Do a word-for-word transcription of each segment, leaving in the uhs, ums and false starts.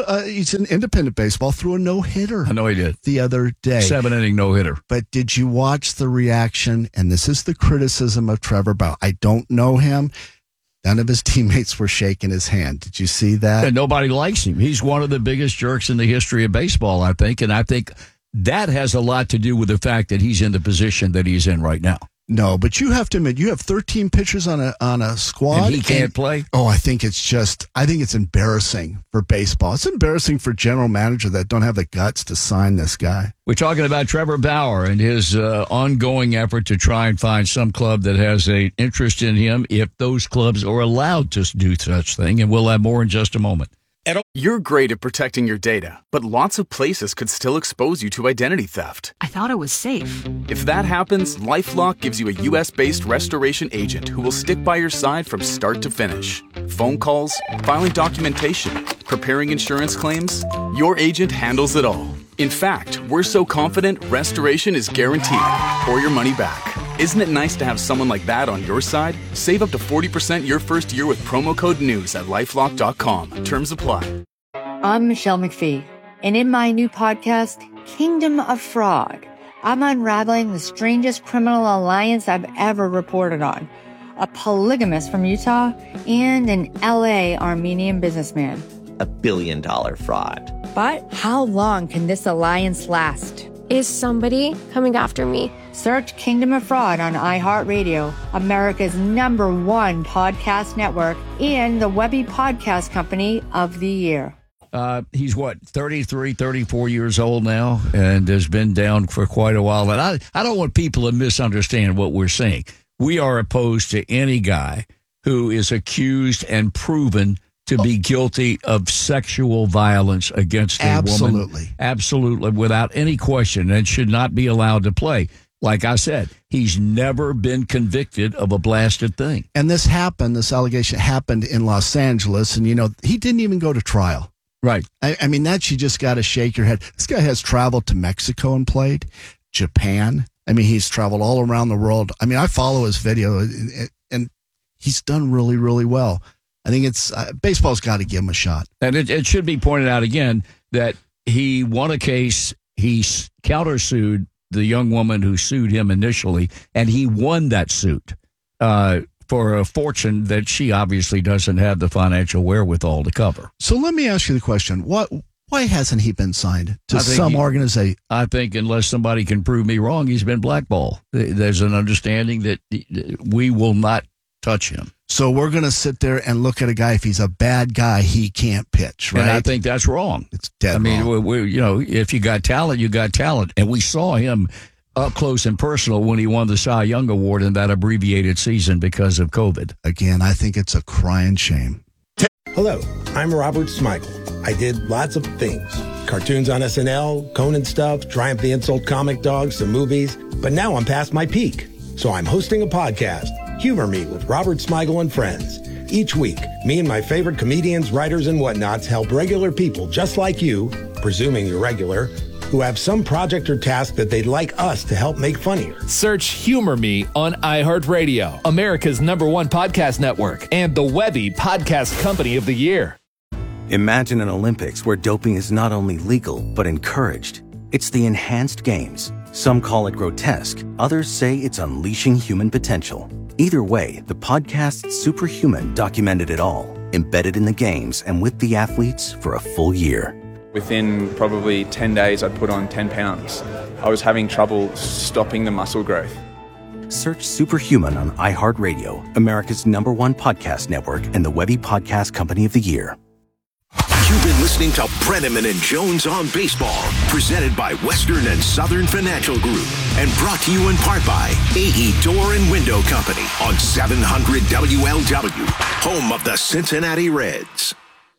uh, he's in independent baseball, threw a no-hitter. I know he did. The other day. Seven-inning no-hitter. But did you watch the reaction? And this is the criticism of Trevor Bauer. I don't know him. None of his teammates were shaking his hand. Did you see that? And nobody likes him. He's one of the biggest jerks in the history of baseball, I think. And I think that has a lot to do with the fact that he's in the position that he's in right now. No, but you have to admit, you have thirteen pitchers on a on a squad. And he can't and, play? Oh, I think it's just, I think it's embarrassing for baseball. It's embarrassing for general manager that don't have the guts to sign this guy. We're talking about Trevor Bauer and his uh, ongoing effort to try and find some club that has an interest in him if those clubs are allowed to do such thing. And we'll have more in just a moment. You're great at protecting your data, but lots of places could still expose you to identity theft. I thought it was safe. If that happens, LifeLock gives you a U S-based restoration agent who will stick by your side from start to finish. Phone calls, filing documentation, preparing insurance claims, your agent handles it all. In fact, we're so confident restoration is guaranteed or your money back. Isn't it nice to have someone like that on your side? Save up to forty percent your first year with promo code NEWS at lifelock dot com. Terms apply. I'm Michelle McPhee, and in my new podcast, Kingdom of Fraud, I'm unraveling the strangest criminal alliance I've ever reported on. A polygamist from Utah and an L A Armenian businessman. A billion dollar fraud. But how long can this alliance last? Is somebody coming after me? Search Kingdom of Fraud on iHeartRadio, America's number one podcast network, and the Webby Podcast Company of the Year. Uh, he's, what, thirty-three, thirty-four years old now and has been down for quite a while. And I, I don't want people to misunderstand what we're saying. We are opposed to any guy who is accused and proven to be guilty of sexual violence against a Absolutely. woman. Absolutely. Without any question, and should not be allowed to play. Like I said, he's never been convicted of a blasted thing. And this happened, this allegation happened in Los Angeles, and, you know, he didn't even go to trial. Right. I, I mean, that you just got to shake your head. This guy has traveled to Mexico and played, Japan. I mean, he's traveled all around the world. I mean, I follow his video, and, and he's done really, really well. I think it's uh, baseball's got to give him a shot. And it, it should be pointed out again that he won a case. He countersued the young woman who sued him initially, and he won that suit uh, for a fortune that she obviously doesn't have the financial wherewithal to cover. So let me ask you the question: What? Why hasn't he been signed to some he, organization? I think unless somebody can prove me wrong, he's been blackballed. There's an understanding that we will not touch him. So we're going to sit there and look at a guy. If he's a bad guy, he can't pitch, right? And I think that's wrong. It's dead I mean, wrong. we, we, you know, if you got talent, you got talent. And we saw him up close and personal when he won the Cy Young Award in that abbreviated season because of COVID. Again, I think it's a crying shame. Hello, I'm Robert Smigel. I did lots of things. Cartoons on S N L, Conan stuff, Triumph the Insult comic dogs, some movies. But now I'm past my peak. So I'm hosting a podcast, Humor Me with Robert Smigel and Friends. Each week, me and my favorite comedians, writers, and whatnots help regular people just like you, presuming you're regular, who have some project or task that they'd like us to help make funnier. Search Humor Me on iHeartRadio, America's number one podcast network, and the Webby Podcast Company of the Year. Imagine an Olympics where doping is not only legal, but encouraged. It's the enhanced games. Some call it grotesque. Others say it's unleashing human potential. Either way, the podcast Superhuman documented it all, embedded in the games and with the athletes for a full year. Within probably ten days, I'd put on ten pounds. I was having trouble stopping the muscle growth. Search Superhuman on iHeartRadio, America's number one podcast network, and the Webby Podcast Company of the Year. You've been listening to Brenneman and Jones on Baseball, presented by Western and Southern Financial Group, and brought to you in part by A E Door and Window Company on seven hundred W L W, home of the Cincinnati Reds.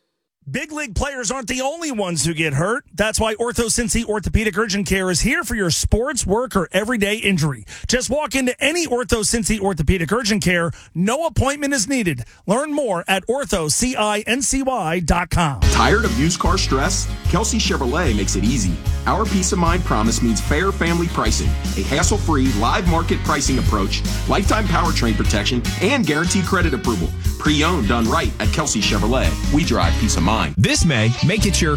Big league players aren't the only ones who get hurt. That's why OrthoCincy Orthopedic Urgent Care is here for your sports, work, or everyday injury. Just walk into any OrthoCincy Orthopedic Urgent Care. No appointment is needed. Learn more at ortho cincy dot com. Tired of used car stress? Kelsey Chevrolet makes it easy. Our peace of mind promise means fair family pricing, a hassle-free live market pricing approach, lifetime powertrain protection, and guaranteed credit approval. Pre-owned done right at Kelsey Chevrolet. We drive peace of mind. This May, make it your